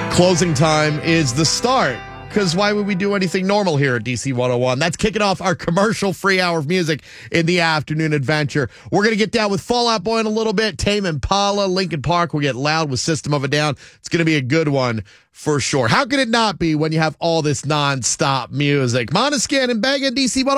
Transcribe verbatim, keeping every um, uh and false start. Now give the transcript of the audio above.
Closing time is the start, because why would we do anything normal here at D C one oh one? That's kicking off our commercial-free hour of music in the afternoon adventure. We're going to get down with Fall Out Boy in a little bit, Tame Impala, Linkin Park. We'll get loud with System of a Down. It's going to be a good one for sure. How could it not be when you have all this non-stop music? Måneskin and Bang and D C one oh one.